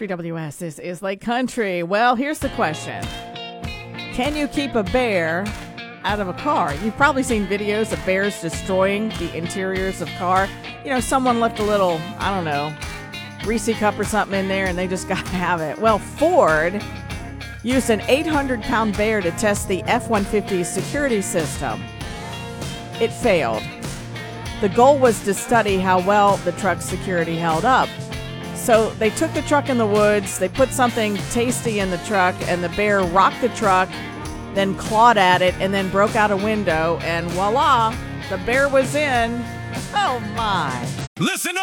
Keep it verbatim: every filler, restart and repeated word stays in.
three W S, this is Lake Country. Well, here's the question. Can you keep a bear out of a car? You've probably seen videos of bears destroying the interiors of car. You know, someone left a little, I don't know, Reese cup or something in there and they just got to have it. Well, Ford used an eight hundred pound bear to test the F one fifty's security system. It failed. The goal was to study how well the truck's security held up. So they took the truck in the woods, they put something tasty in the truck, and the bear rocked the truck, then clawed at it, and then broke out a window, and voila, the bear was in. Oh my. Listen